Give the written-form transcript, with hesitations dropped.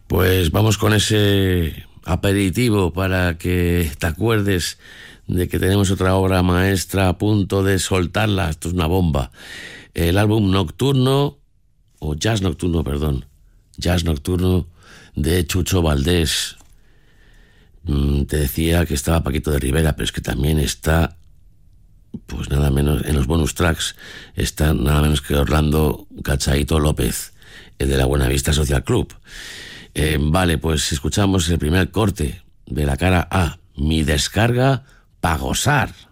Pues vamos con ese aperitivo para que te acuerdes de que tenemos otra obra maestra a punto de soltarla. Esto es una bomba. El álbum Nocturno, o Jazz Nocturno, perdón. Jazz Nocturno de Chucho Valdés. Te decía que estaba Paquito de Rivera, pero es que también está, pues nada menos, en los bonus tracks está nada menos que Orlando Cachaito López, el de la Buenavista Social Club. Vale, pues escuchamos el primer corte de la cara A, Mi descarga pa' gozar.